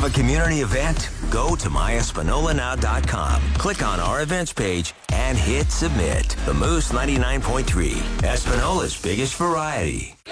Have a community event? Go to myespinolanow.com. Click on our events page and hit submit. The Moose 99.3, Espinola's biggest variety.